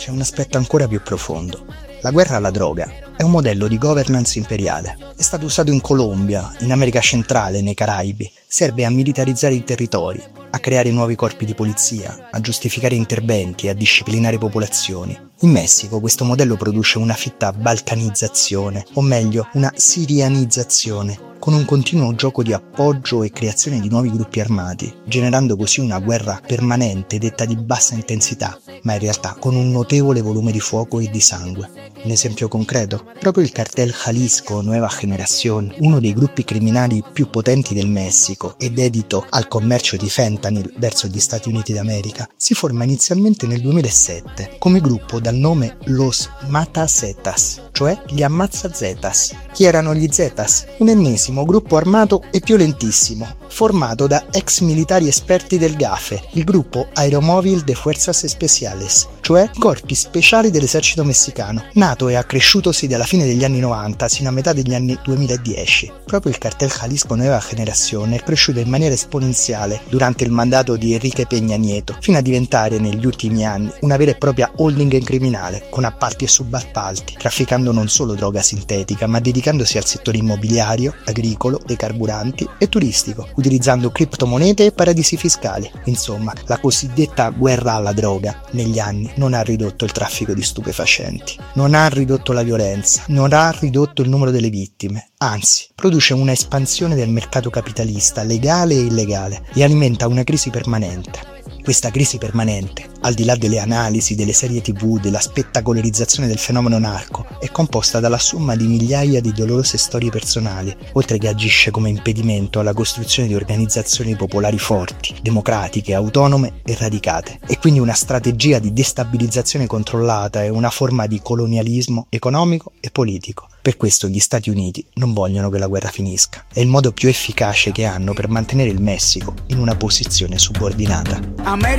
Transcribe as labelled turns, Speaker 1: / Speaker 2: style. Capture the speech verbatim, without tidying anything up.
Speaker 1: c'è un aspetto ancora più profondo. La guerra alla droga è un modello di governance imperiale. È stato usato in Colombia, in America Centrale, nei Caraibi. Serve a militarizzare i territori, a creare nuovi corpi di polizia, a giustificare interventi e a disciplinare popolazioni. In Messico questo modello produce una fitta balcanizzazione, o meglio una sirianizzazione, con un continuo gioco di appoggio e creazione di nuovi gruppi armati, generando così una guerra permanente detta di bassa intensità, ma in realtà con un notevole volume di fuoco e di sangue. Un esempio concreto? Proprio il cartel Jalisco Nueva Generación, uno dei gruppi criminali più potenti del Messico e dedito al commercio di fentanyl verso gli Stati Uniti d'America, si forma inizialmente nel duemilasette come gruppo dal nome Los Matazetas, cioè gli Ammazzazetas. Chi erano gli Zetas? Un ennesimo gruppo armato e violentissimo, formato da ex militari esperti del GAFE, il gruppo Aeromóvil de Fuerzas Especiales, cioè corpi speciali dell'esercito messicano, nato e accresciutosi dalla fine degli anni novanta sino a metà degli anni duemiladieci. Proprio il cartel Jalisco Nueva Generación è cresciuto in maniera esponenziale durante il mandato di Enrique Peña Nieto, fino a diventare negli ultimi anni una vera e propria holding criminale, con appalti e subappalti, trafficando non solo droga sintetica, ma dedicandosi al settore immobiliario, agricolo, dei carburanti e turistico, utilizzando criptomonete e paradisi fiscali. Insomma, la cosiddetta guerra alla droga negli anni non ha ridotto il traffico di stupefacenti, non ha ridotto la violenza, non ha ridotto il numero delle vittime, anzi, produce una espansione del mercato capitalista legale e illegale e alimenta una crisi permanente. Questa crisi permanente, al di là delle analisi, delle serie tivù, della spettacolarizzazione del fenomeno narco, è composta dalla somma di migliaia di dolorose storie personali, oltre che agisce come impedimento alla costruzione di organizzazioni popolari forti, democratiche, autonome e radicate. È quindi una strategia di destabilizzazione controllata e una forma di colonialismo economico e politico. Per questo gli Stati Uniti non vogliono che la guerra finisca. È il modo più efficace che hanno per mantenere il Messico in una posizione subordinata.